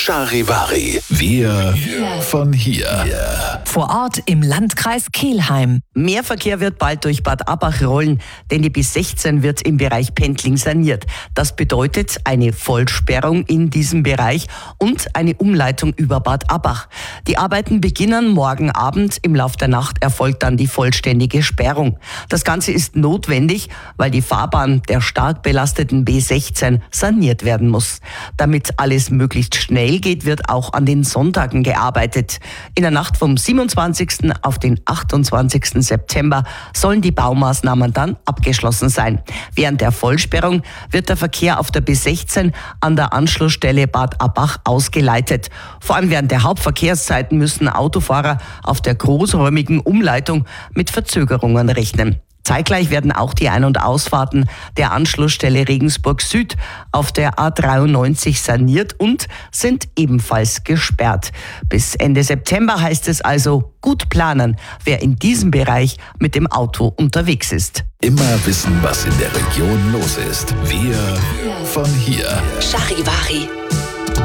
Charivari. Wir von hier. Vor Ort im Landkreis Kelheim. Mehr Verkehr wird bald durch Bad Abbach rollen, denn die B16 wird im Bereich Pendling saniert. Das bedeutet eine Vollsperrung in diesem Bereich und eine Umleitung über Bad Abbach. Die Arbeiten beginnen morgen Abend. Im Lauf der Nacht erfolgt dann die vollständige Sperrung. Das Ganze ist notwendig, weil die Fahrbahn der stark belasteten B16 saniert werden muss. Damit alles möglichst schnell geht, wird auch an den Sonntagen gearbeitet. In der Nacht vom 27. auf den 28. September sollen die Baumaßnahmen dann abgeschlossen sein. Während der Vollsperrung wird der Verkehr auf der B16 an der Anschlussstelle Bad Abbach ausgeleitet. Vor allem während der Hauptverkehrszeiten müssen Autofahrer auf der großräumigen Umleitung mit Verzögerungen rechnen. Zeitgleich werden auch die Ein- und Ausfahrten der Anschlussstelle Regensburg Süd auf der A93 saniert und sind ebenfalls gesperrt. Bis Ende September heißt es also gut planen, wer in diesem Bereich mit dem Auto unterwegs ist. Immer wissen, was in der Region los ist. Wir von hier. Charivari.